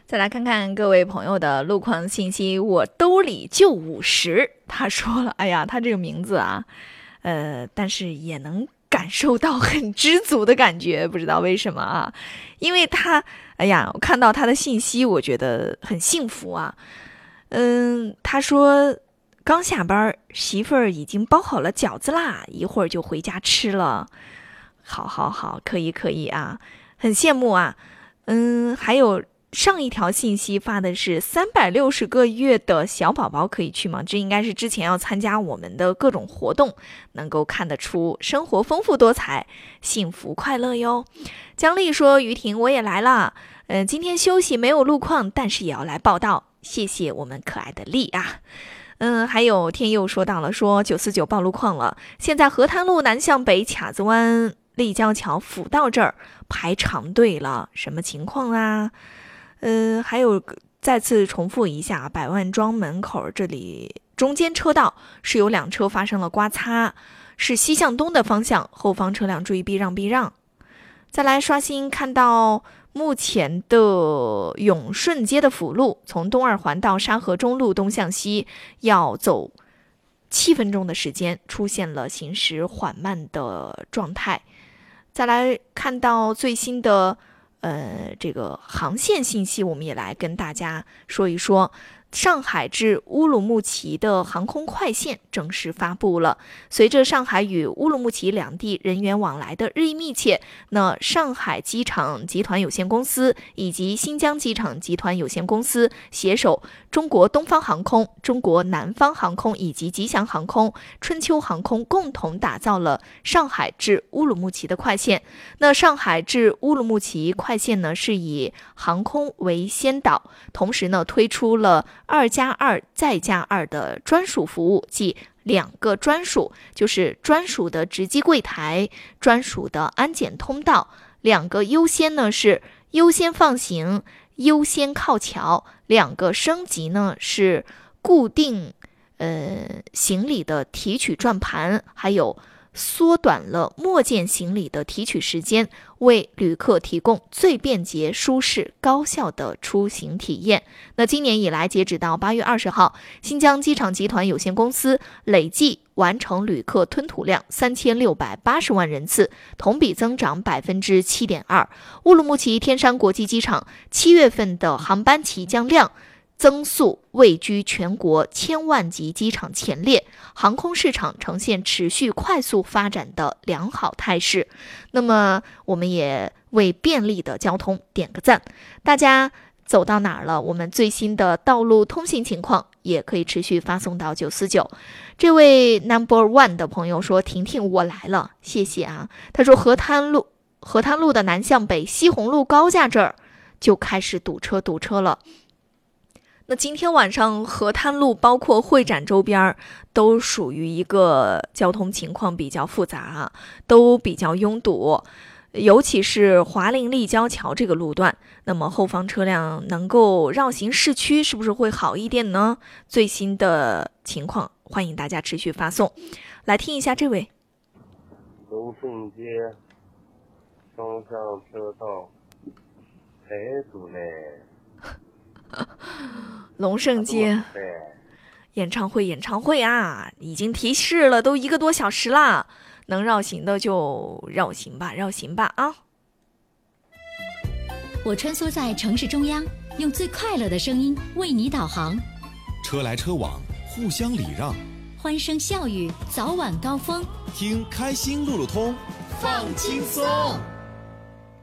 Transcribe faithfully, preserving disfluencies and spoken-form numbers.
再来看看各位朋友的路况信息，我兜里就五十。他说了，哎呀，他这个名字啊，呃，但是也能感受到很知足的感觉，不知道为什么啊？因为他，哎呀，我看到他的信息，我觉得很幸福啊。嗯，他说刚下班，媳妇儿已经包好了饺子啦，一会儿就回家吃了。好好好，可以可以啊，很羡慕啊。嗯，还有。上一条信息发的是三百六十个月的小宝宝可以去吗？这应该是之前要参加我们的各种活动，能够看得出生活丰富多彩，幸福快乐哟。姜丽说，于婷我也来了，嗯、呃，今天休息没有路况，但是也要来报道，谢谢我们可爱的丽啊。嗯，还有天佑说到了，说九四九报路况了，现在河滩路南向北卡子湾立交桥辅道这儿排长队了，什么情况啊？呃，还有再次重复一下，百万庄门口这里中间车道是有两车发生了刮擦，是西向东的方向，后方车辆注意避让避让。再来刷新，看到目前的永顺街的辅路，从东二环到沙河中路东向西要走七分钟的时间，出现了行驶缓慢的状态。再来看到最新的呃，这个航线信息，我们也来跟大家说一说。上海至乌鲁木齐的航空快线正式发布了。随着上海与乌鲁木齐两地人员往来的日益密切，那上海机场集团有限公司以及新疆机场集团有限公司携手中国东方航空、中国南方航空以及吉祥航空、春秋航空共同打造了上海至乌鲁木齐的快线。那上海至乌鲁木齐快线呢，是以航空为先导，同时呢推出了二加二再加二的专属服务，即两个专属，就是专属的值机柜台、专属的安检通道。两个优先呢是优先放行、优先靠桥，两个升级呢是固定呃行李的提取转盘，还有缩短了末件行李的提取时间，为旅客提供最便捷、舒适、高效的出行体验。那今年以来，截止到八月二十号，新疆机场集团有限公司累计完成旅客吞吐量三千六百八十万人次，同比增长百分之七点二。乌鲁木齐天山国际机场七月份的航班起降量增速位居全国千万级机场前列，航空市场呈现持续快速发展的良好态势。那么我们也为便利的交通点个赞。大家走到哪儿了？我们最新的道路通行情况也可以持续发送到九四九。这位 number one 的朋友说，婷婷我来了，谢谢啊。他说河滩路河滩路的南向北西红路高架这儿就开始堵车堵车了。那今天晚上河滩路包括会展周边都属于一个交通情况比较复杂，都比较拥堵，尤其是华林立交桥这个路段，那么后方车辆能够绕行市区是不是会好一点呢？最新的情况欢迎大家持续发送。来听一下这位。 龙顺街双向车道太堵嘞。 龙胜街演唱会演唱会啊，已经提示了，都一个多小时啦，能绕行的就绕行吧，绕行吧啊！ 我穿梭在城市中央，用最快乐的声音为你导航， 车来车往，互相礼让， 欢声笑语，早晚高峰， 听开心路路通， 放轻松。